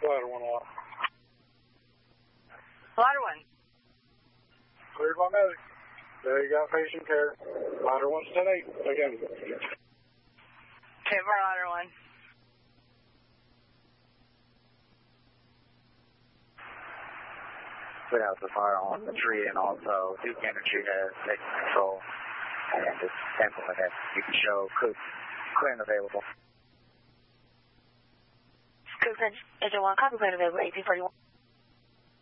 Ladder 1 water. Ladder 1. Cleared by medic. There you got patient care. Ladder 1's 10-8. Again. Okay, for Ladder 1. Put out the fire on the tree, and also Duke Energy has taken control and just implemented. You can show clear and available. Engine 1, copy, clear and available, 1841.